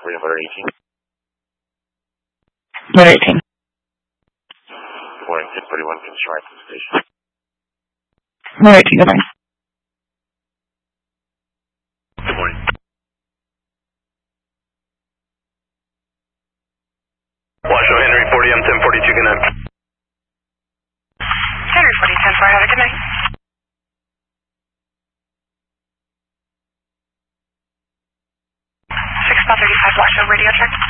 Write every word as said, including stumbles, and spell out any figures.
We're number eighteen. Number eighteen. Good morning, ten forty-one Construction Station. Number eighteen, good morning. Good morning. Washoe Henry forty M ten forty-two, good night. Henry forty ten four, have a good night. six thirty-five Washoe radio check.